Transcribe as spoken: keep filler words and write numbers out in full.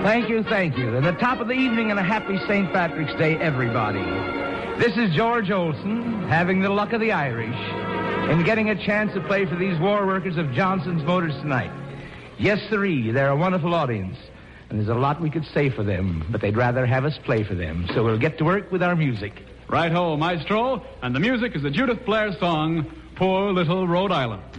Thank you, thank you. And the top of the evening and a happy Saint Patrick's Day, everybody. This is George Olson, having the luck of the Irish, and getting a chance to play for these war workers of Johnson's Motors tonight. Yes, sirree, they're a wonderful audience, and there's a lot we could say for them, but they'd rather have us play for them, so we'll get to work with our music. Right-ho, maestro, and the music is the Judith Blair song, Poor Little Rhode Island.